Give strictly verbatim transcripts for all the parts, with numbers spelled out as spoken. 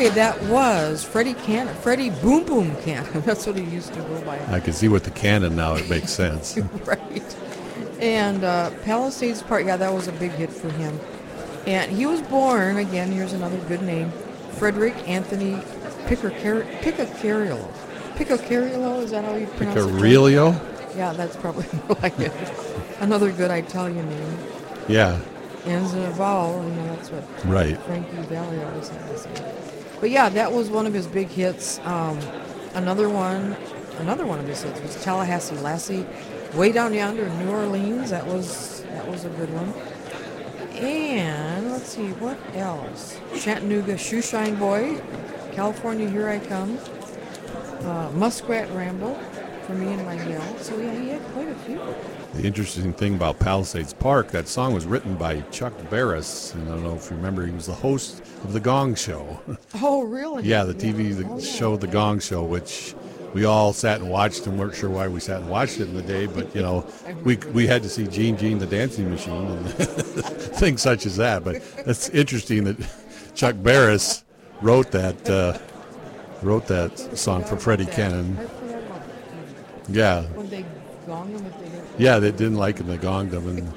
Okay, that was Freddie Cannon. Freddie Boom Boom Cannon. That's what he used to go by. I can see with the cannon now it makes sense. Right. And uh, Palisades Park, yeah, that was a big hit for him. And he was born, again, here's another good name, Frederick Anthony Piccarillo. Piccarillo. Piccarillo, is that how you pronounce it? Piccarillo? Yeah, that's probably more like it. Another good Italian name. Yeah. Ends in a vowel, you know, that's what right. Frankie Valli always had to say. But yeah, that was one of his big hits. Um, another one, another one of his hits was Tallahassee Lassie, Way Down Yonder in New Orleans. That was that was a good one. And let's see, what else? Chattanooga Shoeshine Boy, California Here I Come, uh, Muskrat Ramble, For Me and My Gal. So yeah, he had quite a few. The interesting thing about Palisades Park, that song was written by Chuck Barris, and I don't know if you remember, he was the host of The Gong Show. Oh, really? Yeah, the T V yeah. the oh, show yeah. The Gong Show, which we all sat and watched and weren't sure why we sat and watched it in the day, but, you know, we we had to see Gene Gene the Dancing Machine and things such as that. But it's interesting that Chuck Barris wrote that uh, wrote that song for Freddie Cannon. Yeah. When they gonged him, if they didn't. Yeah, they didn't like him. They gonged him. And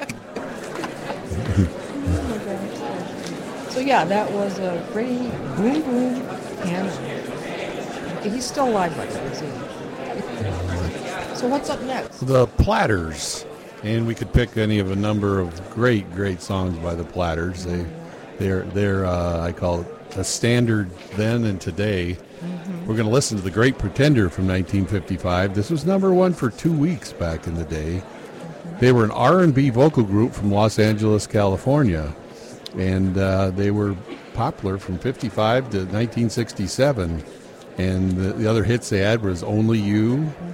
so, yeah, that was a Freddie Boom Boom Cannon. He's still alive, like that, isn't he? So what's up next? The Platters. And we could pick any of a number of great, great songs by the Platters. They, they're, they're uh, I call it a standard then and today. Mm-hmm. We're going to listen to The Great Pretender from nineteen fifty-five. This was number one for two weeks back in the day. Mm-hmm. They were an R and B vocal group from Los Angeles, California. And uh, they were popular from fifty-five to nineteen sixty-seven. And the, the other hits they had was Only You,